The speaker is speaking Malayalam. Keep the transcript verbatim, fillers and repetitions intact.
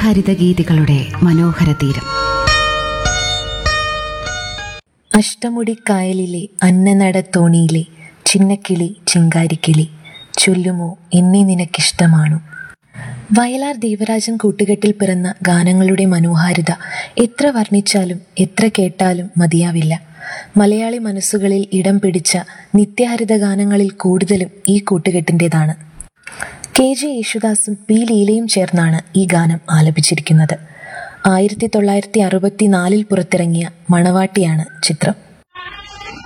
നിത്യഹരിതഗീതികളുടെ മനോഹര തീരം. അഷ്ടമുടിക്കായലിലെ അന്നനടത്തോണിയിലെ ചിന്നക്കിളി ചിങ്കാരിക്കിളി ചൊല്ലുമോ എന്നെ നിനക്കിഷ്ടമാണു. വയലാർ ദേവരാജൻ കൂട്ടുകെട്ടിൽ പിറന്ന ഗാനങ്ങളുടെ മനോഹാരിത എത്ര വർണ്ണിച്ചാലും എത്ര കേട്ടാലും മതിയാവില്ല. മലയാളി മനസ്സുകളിൽ ഇടം പിടിച്ച നിത്യഹരിത ഗാനങ്ങളിൽ കൂടുതലും ഈ കൂട്ടുകെട്ടിൻ്റെതാണ്. കെ ജെ യേശുദാസും പി ലീലയും ചേർന്നാണ് ഈ ഗാനം ആലപിച്ചിരിക്കുന്നത്. ആയിരത്തി തൊള്ളായിരത്തി അറുപത്തി നാലിൽ പുറത്തിറങ്ങിയ മണവാട്ടിയാണ് ചിത്രം.